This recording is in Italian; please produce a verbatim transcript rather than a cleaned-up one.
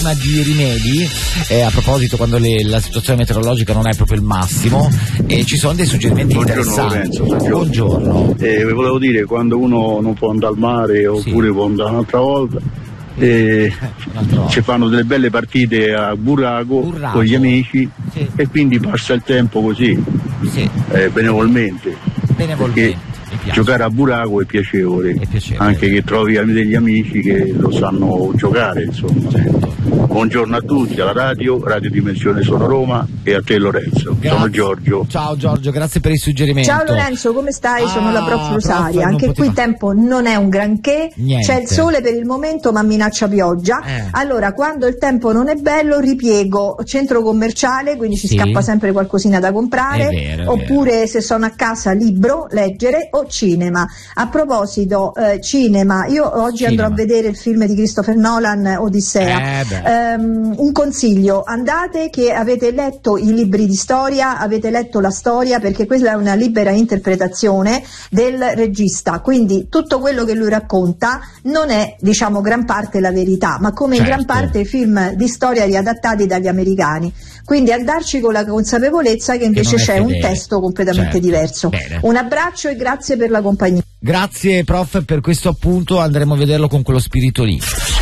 prima di rimedi, eh, a proposito quando le, la situazione meteorologica non è proprio il massimo, e ci sono dei suggerimenti Buongiorno, interessanti. Lorenzo, Buongiorno. Eh, vi volevo dire, quando uno non può andare al mare oppure Sì. può andare un'altra volta, eh, Un'altra volta. ci fanno delle belle partite a Burago, Burago. con gli amici, Sì. e quindi passa il tempo così, Sì, eh, benevolmente. benevolmente. Mi piace. Giocare a Burago è piacevole, È piacevole. anche che trovi degli amici che lo sanno giocare, insomma. Certo. Buongiorno a tutti, alla radio, Radio Dimensione Sono Roma, e a te Lorenzo. Grazie. Sono Giorgio. Ciao Giorgio, grazie per il suggerimento. Ciao Lorenzo, come stai? Sono Ah, la prof Rosaria. prof, non Anche poteva- qui il tempo non è un granché, Niente. c'è il sole per il momento ma minaccia pioggia. Eh. Allora, quando il tempo non è bello, ripiego centro commerciale, quindi ci Sì. scappa sempre qualcosina da comprare, È vero, è oppure se sono a casa libro, leggere, o cinema. A proposito, eh, cinema, io oggi Cinema. andrò a vedere il film di Christopher Nolan, Odissea. Eh, beh. Ehm, un consiglio: andate che avete letto i libri di storia, avete letto la storia, perché questa è una libera interpretazione del regista, quindi tutto quello che lui racconta non è, diciamo, gran parte la verità, ma come in Certo. gran parte i film di storia riadattati dagli americani. Quindi andarci con la consapevolezza che invece non è c'è un fedele. testo completamente Certo. diverso. Bene. Un abbraccio e grazie per la compagnia. Grazie prof per questo appunto, andremo a vederlo con quello spirito lì.